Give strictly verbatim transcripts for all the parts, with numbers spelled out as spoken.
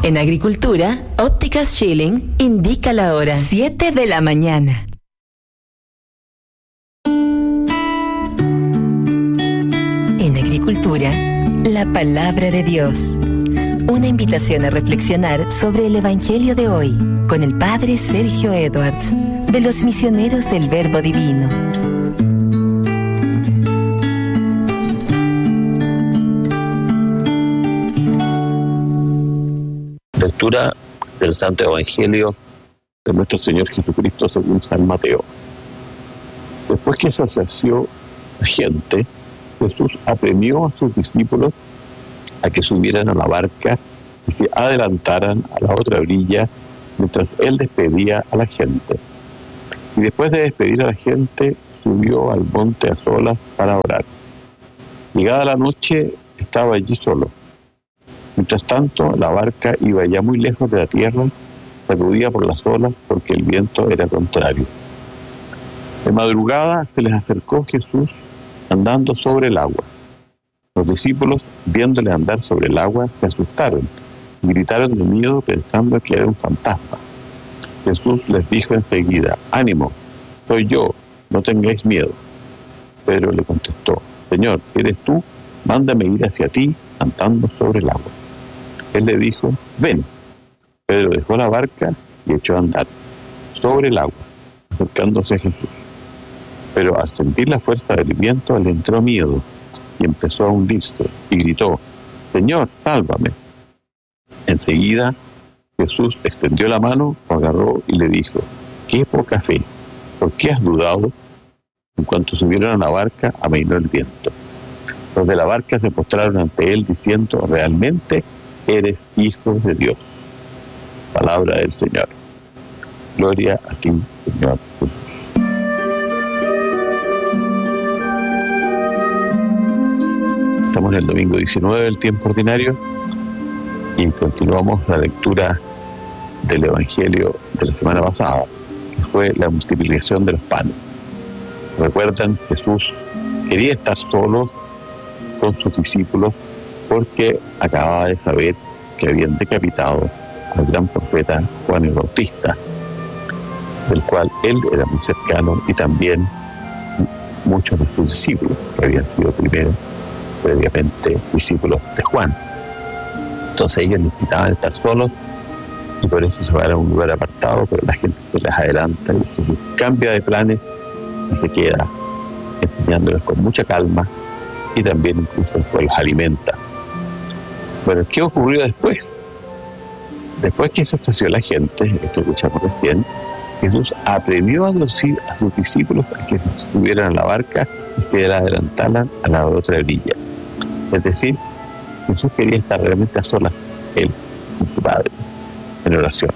En agricultura, Ópticas Schilling indica la hora. siete de la mañana. En agricultura, la palabra de Dios. Una invitación a reflexionar sobre el Evangelio de hoy con el Padre Sergio Edwards, de los Misioneros del Verbo Divino. Lectura del Santo Evangelio de nuestro Señor Jesucristo según San Mateo. Después que se sació la gente, Jesús apremió a sus discípulos a que subieran a la barca y se adelantaran a la otra orilla mientras Él despedía a la gente. Y después de despedir a la gente, subió al monte a solas para orar. Llegada la noche, estaba allí solo. Mientras tanto, la barca iba ya muy lejos de la tierra, sacudida por las olas porque el viento era contrario. De madrugada se les acercó Jesús andando sobre el agua. Los discípulos, viéndole andar sobre el agua, se asustaron y gritaron de miedo pensando que era un fantasma. Jesús les dijo enseguida: «Ánimo, soy yo, no tengáis miedo». Pedro le contestó: «Señor, ¿eres tú? Mándame ir hacia ti andando sobre el agua». Él le dijo: «Ven». Pedro dejó la barca y echó a andar sobre el agua, acercándose a Jesús. Pero al sentir la fuerza del viento le entró miedo y empezó a hundirse y gritó: «Señor, sálvame». Enseguida Jesús extendió la mano, lo agarró y le dijo: «Qué poca fe, ¿por qué has dudado?». En cuanto subieron a la barca, amainó el viento. Los de la barca se postraron ante él diciendo: «Realmente eres Hijo de Dios». Palabra del Señor. Gloria a ti, Señor Jesús. Estamos en el domingo diecinueve del tiempo ordinario y continuamos la lectura del Evangelio de la semana pasada, que fue la multiplicación de los panes. Recuerdan, Jesús quería estar solo con sus discípulos porque acababa de saber que habían decapitado al gran profeta Juan el Bautista, del cual él era muy cercano, y también muchos de sus discípulos que habían sido primero previamente discípulos de Juan. Entonces ellos necesitaban estar solos y por eso se van a un lugar apartado, pero la gente se les adelanta y Jesús cambia de planes y se queda enseñándoles con mucha calma, y también incluso después los alimenta. Bueno, ¿qué ocurrió después? Después que se sació la gente, esto escuchamos recién, Jesús apremió a los, a sus discípulos a que se subieran a la barca y se adelantaran a la otra orilla. Es decir, Jesús quería estar realmente a solas, él, con su Padre, en oración.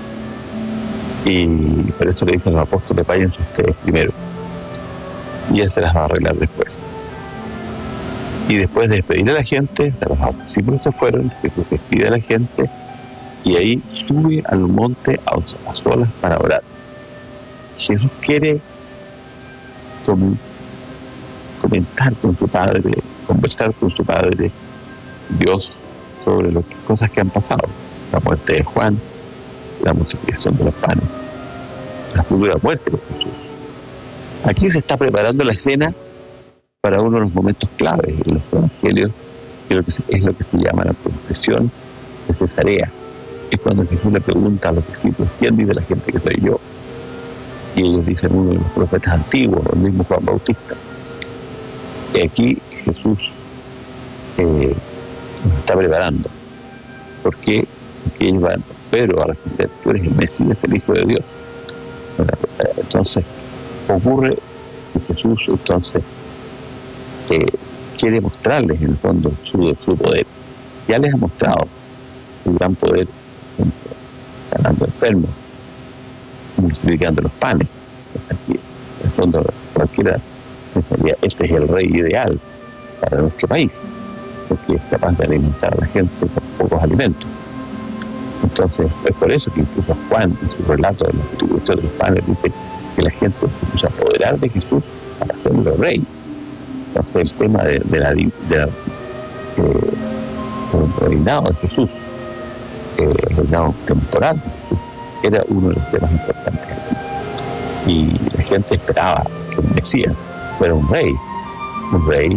Y por eso le dicen a los apóstoles: váyanse ustedes primero, y él se las va a arreglar después. Y después de despedir a la gente, los discípulos se fueron, Jesús despide a la gente y ahí sube al monte a, a solas para orar. Jesús quiere com- comentar con su Padre, conversar con su Padre Dios sobre las cosas que han pasado: la muerte de Juan, la multiplicación de los panes, la futura muerte de Jesús. Aquí se está preparando la escena para uno de los momentos claves en los evangelios, que es lo que se, es lo que se llama la confesión de Cesarea. Es cuando Jesús le pregunta a los discípulos: ¿quién dice la gente que soy yo? Y ellos dicen: uno de los profetas antiguos, el mismo Juan Bautista. Y aquí Jesús eh, nos está preparando. ¿Por qué? Porque ellos van, Pedro va a responder: tú eres el Mesías, el Hijo de Dios. Entonces ocurre que Jesús entonces eh, quiere mostrarles en el fondo su, su poder. Ya les ha mostrado su gran poder, sanando enfermos, multiplicando los panes. Aquí, en el fondo, cualquiera pensaría: este es el rey ideal para nuestro país, porque es capaz de alimentar a la gente con pocos alimentos. Entonces, es por eso que incluso Juan, en su relato de la multiplicación de los panes, dice que la gente se puso a apoderar de Jesús para hacerlo rey. Entonces, el tema de, de la, de la eh, el reinado de Jesús eh, el reinado temporal era uno de los temas importantes. Y la gente esperaba que el Mesías fuera un rey, un rey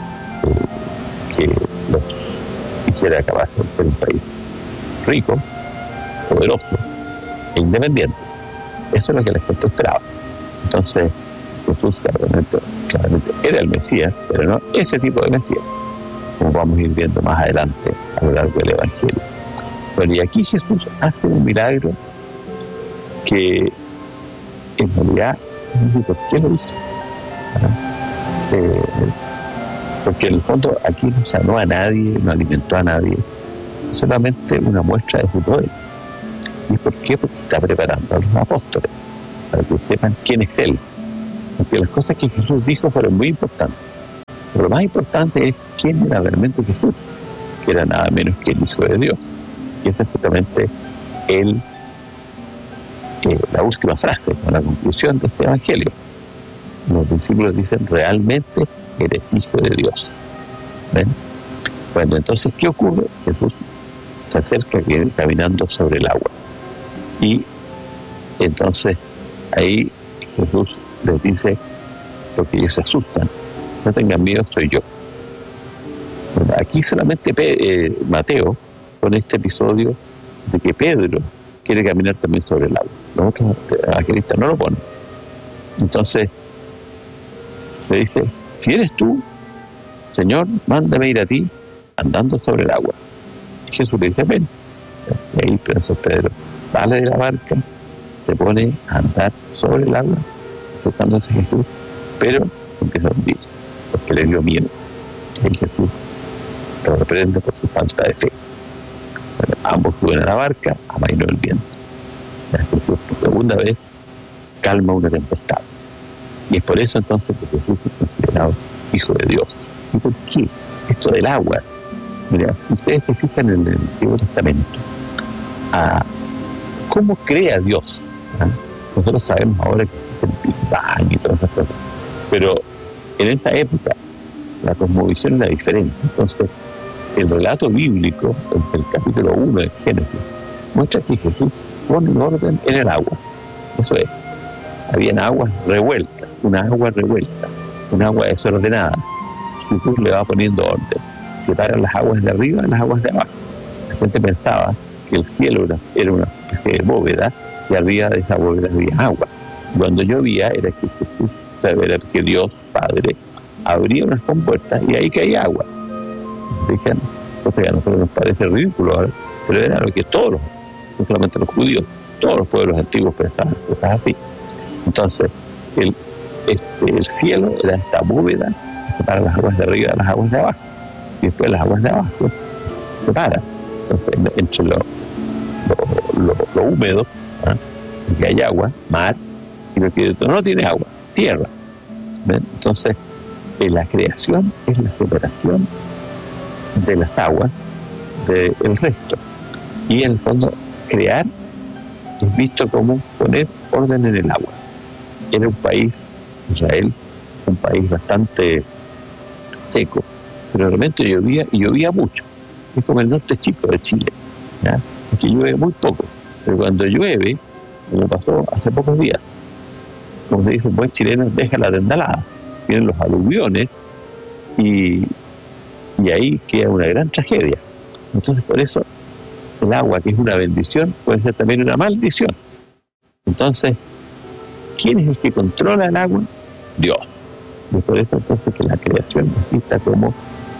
eh, que los hiciera capaz de ser un país rico, poderoso e independiente. Eso es lo que la gente esperaba. Entonces, Jesús claramente, claramente era el Mesías, pero no ese tipo de Mesías, como vamos a ir viendo más adelante a lo largo del Evangelio. Bueno, y aquí Jesús hace un milagro que en realidad no sé por qué lo hizo. Eh, porque en el fondo aquí no sanó a nadie, no alimentó a nadie, solamente una muestra de su poder. ¿Y por qué? Porque está preparando a los apóstoles para que sepan quién es Él. Porque las cosas que Jesús dijo fueron muy importantes. Pero lo más importante es quién era realmente Jesús, que era nada menos que el Hijo de Dios. Y esa es justamente el, eh, la última frase, o la conclusión de este Evangelio. Los discípulos dicen, realmente eres Hijo de Dios. ¿Ven? Bueno, entonces, ¿qué ocurre? Jesús se acerca, viene caminando sobre el agua. Y entonces ahí Jesús les dice, porque ellos se asustan, no tengan miedo, soy yo. Bueno, aquí solamente eh, Mateo con este episodio de que Pedro quiere caminar también sobre el agua. Los otros evangelistas no lo ponen. Entonces le dice, si eres tú, Señor, mándame ir a ti andando sobre el agua. Y Jesús le dice, ven. Y ahí entonces Pedro sale de la barca, se pone a andar sobre el agua, acercándose a Jesús, pero empieza a hundir, porque le dio miedo. Y Jesús lo reprende por su falta de fe. Bueno, ambos suben a la barca, amainó el viento. Jesús por segunda vez calma una tempestad. Y es por eso entonces que Jesús es considerado Hijo de Dios. ¿Y por qué? Esto del agua. Mira, si ustedes se fijan en el Antiguo Testamento, a cómo crea Dios. ¿Ah? Nosotros sabemos ahora que existe el Big Bang y todas esas cosas, pero en esta época la cosmovisión era diferente. Entonces, el relato bíblico, el capítulo uno de Génesis, muestra que Jesús pone un orden en el agua. Eso es, habían aguas revueltas, una agua revuelta, un agua desordenada. Jesús le va poniendo orden. Separan las aguas de arriba y las aguas de abajo. La gente pensaba que el cielo era, era una especie de bóveda y arriba de esa bóveda había agua. Cuando llovía era que Jesús, era que Dios Padre abría unas compuertas y ahí caía agua. Dejan, cosa que a nosotros nos parece ridículo ahora, pero era lo que todos los, no solamente los judíos, todos los pueblos antiguos pensaban cosas así. Entonces, el, este, el cielo era esta bóveda que separa las aguas de arriba de las aguas de abajo. Y después las aguas de abajo se separan. Entonces, entre lo, lo, lo, lo húmedo, ¿eh? que hay agua, mar, y lo que no tiene agua, tierra. ¿Ven? Entonces, en la creación es la separación de las aguas del resto. Y en el fondo, crear es visto como poner orden en el agua. Era un país, Israel, un país bastante seco, pero realmente llovía y llovía mucho. Es como el norte chico de Chile, ¿ya? Que llueve muy poco, pero cuando llueve, como pasó hace pocos días, como se dice en buen chileno, deja la tendalada, vienen los aluviones y, y ahí queda una gran tragedia. Entonces, por eso el agua, que es una bendición, puede ser también una maldición. Entonces, ¿quién es el que controla el agua? Dios. Y por eso entonces que la creación es vista como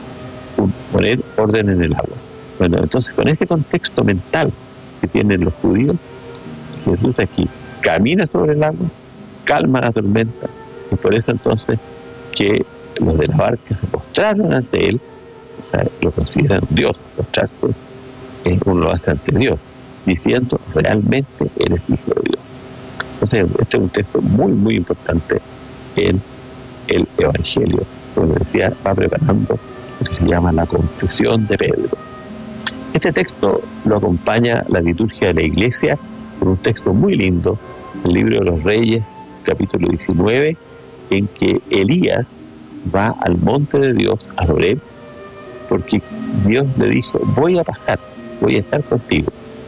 un poner orden en el agua. Bueno, entonces con ese contexto mental que tienen los judíos, Jesús aquí camina sobre el agua, calma la tormenta, y por eso entonces que los de la barca se postraron ante él, o sea, lo consideran Dios, postrarse, eh, uno lo hace ante Dios, diciendo, realmente eres Hijo de Dios. Entonces, este es un texto muy, muy importante en el Evangelio. Como decía, va preparando lo que se llama la confesión de Pedro. Este texto lo acompaña la liturgia de la Iglesia con un texto muy lindo, el libro de los Reyes, capítulo diecinueve, en que Elías va al monte de Dios, a Horeb, porque Dios le dijo, voy a pasar, voy a estar contigo.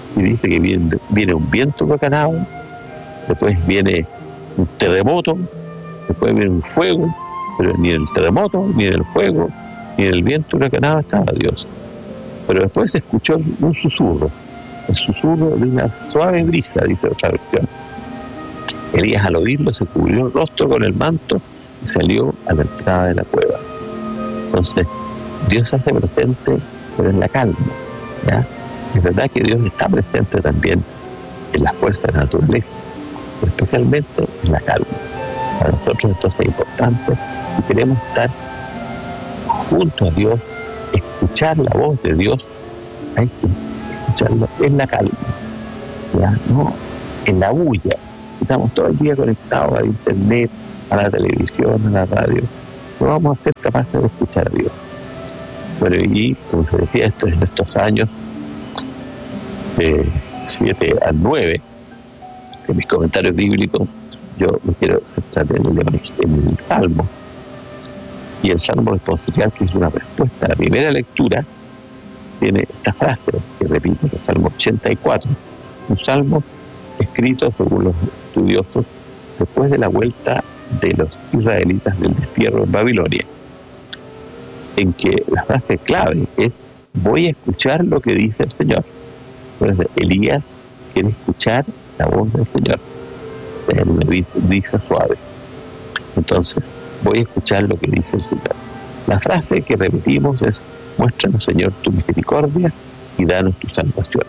y dice que viene, viene un viento huracanado, después viene un terremoto, después viene un fuego, pero ni en el terremoto, ni en el fuego, ni en el viento huracanado estaba Dios. Pero después se escuchó un susurro, el susurro de una suave brisa, dice otra versión. Elías, al oírlo, se cubrió el rostro con el manto y salió a la entrada de la cueva. Entonces, Dios se hace presente, pero en la calma, ¿ya? Es verdad que Dios está presente también en las fuerzas de la naturaleza, pero especialmente en la calma. Para nosotros esto es importante y queremos estar junto a Dios, escuchar la voz de Dios, hay que escucharlo en la calma, ¿ya? No en la bulla. Estamos todo el día conectados al internet, a la televisión, a la radio. No vamos a ser capaces de escuchar a Dios. Bueno, y como se decía, esto en estos años de siete al nueve, en mis comentarios bíblicos, yo me quiero centrar en el, en el Salmo. Y el Salmo responsorial, que es una respuesta a la primera lectura, tiene esta frase que repite, el Salmo ochenta y cuatro, un salmo escrito, según los estudiosos, después de la vuelta de los israelitas del destierro en Babilonia, en que la frase clave es: voy a escuchar lo que dice el Señor. Entonces, Elías quiere escuchar la voz del Señor, es una brisa suave. Entonces, voy a escuchar lo que dice el Señor. La frase que repetimos es: muéstranos, Señor, tu misericordia y danos tu salvación.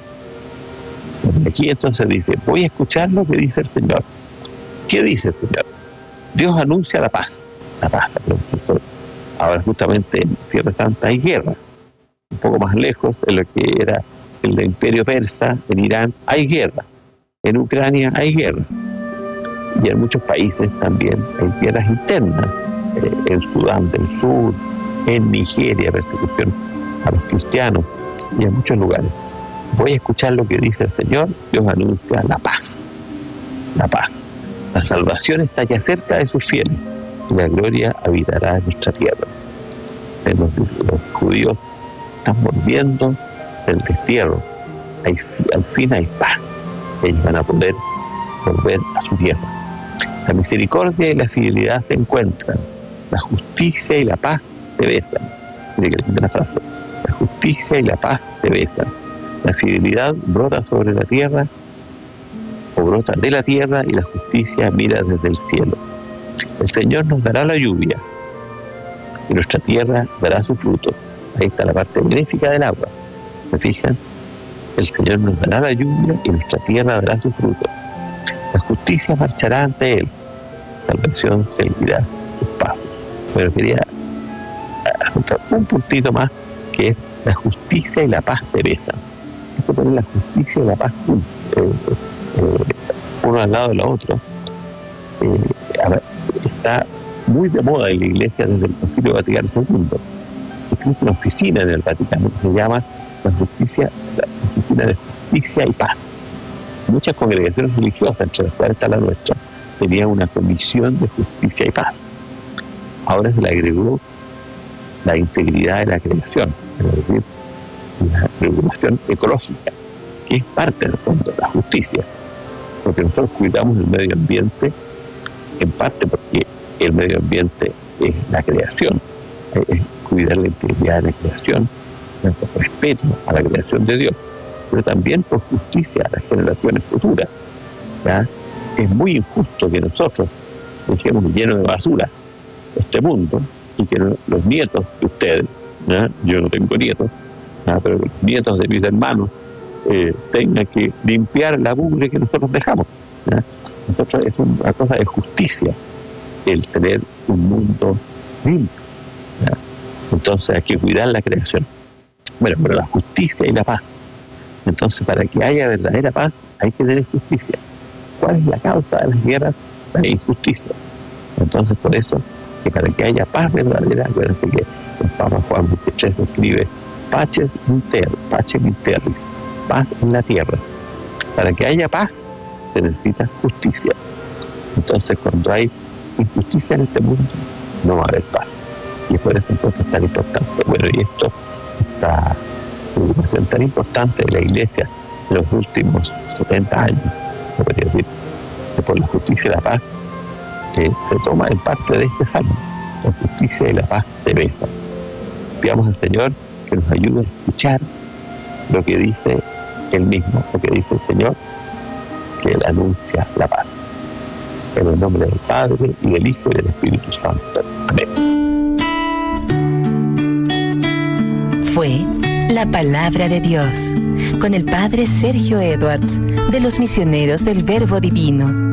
Aquí entonces dice: voy a escuchar lo que dice el Señor. ¿Qué dice el Señor? Dios anuncia la paz. La paz, la paz. Ahora justamente en Tierra Santa hay guerra. Un poco más lejos, en lo que era el Imperio Persa, en Irán, hay guerra. En Ucrania hay guerra. Y en muchos países también hay guerras internas. Eh, en Sudán del Sur, en Nigeria, persecución a los cristianos, y en muchos lugares. Voy a escuchar lo que dice el Señor. Dios anuncia la paz. La paz. La salvación está ya cerca de sus fieles y la gloria habitará en nuestra tierra. Los, los judíos están volviendo del destierro. Hay, al fin hay paz. Ellos van a poder volver a su tierra. La misericordia y la fidelidad se encuentran. La justicia y la paz se besan. Mire que linda la frase. La justicia y la paz se besan. La fidelidad brota sobre la tierra, o brota de la tierra, y la justicia mira desde el cielo. El Señor nos dará la lluvia, y nuestra tierra dará su fruto. Ahí está la parte benéfica del agua. ¿Se fijan? El Señor nos dará la lluvia, y nuestra tierra dará su fruto. La justicia marchará ante Él. Salvación seguirá sus pasos. Pero quería apuntar un puntito más, que es: la justicia y la paz se besan. Hay que poner la justicia y la paz eh, eh, uno al lado de la otra. Eh, está muy de moda en la Iglesia desde el Concilio Vaticano segundo. Existe una oficina en el Vaticano que se llama la justicia, la Oficina de Justicia y Paz. Muchas congregaciones religiosas, entre las cuales está la nuestra, tenían una comisión de justicia y paz. Ahora se le agregó la integridad de la creación, es decir, la regulación ecológica, que es parte del fondo de la justicia, porque nosotros cuidamos el medio ambiente en parte porque el medio ambiente es la creación, es cuidar la integridad de la creación, el respeto a la creación de Dios, pero también por justicia a las generaciones futuras. ¿Ya? Es muy injusto que nosotros dejemos lleno de basura este mundo y que no, los nietos de ustedes, ¿ya? Yo no tengo nietos, ¿ya? Pero los nietos de mis hermanos eh, tengan que limpiar la mugre que nosotros dejamos. ¿Ya? Nosotros es una cosa de justicia el tener un mundo limpio. ¿Ya? Entonces hay que cuidar la creación. Bueno, pero la justicia y la paz. Entonces, para que haya verdadera paz, hay que tener justicia. ¿Cuál es la causa de las guerras? La injusticia. Entonces, por eso, que para que haya paz verdadera, acuérdense que el Papa Juan veintitrés escribe: Pace in terra, pace in terris, paz en la tierra. Para que haya paz, se necesita justicia. Entonces, cuando hay injusticia en este mundo, no va a haber paz. Y por eso entonces es tan importante. Bueno, y esto, esta preocupación tan importante de la Iglesia en los últimos setenta años, se podría decir, que por la justicia y la paz eh, se toma en parte de este salmo. La justicia y la paz se besan. Pidamos al Señor que nos ayude a escuchar lo que dice Él mismo, lo que dice el Señor, que Él anuncia la paz. En el nombre del Padre, y del Hijo, y del Espíritu Santo. Amén. Fue la Palabra de Dios, con el Padre Sergio Edwards, de los Misioneros del Verbo Divino.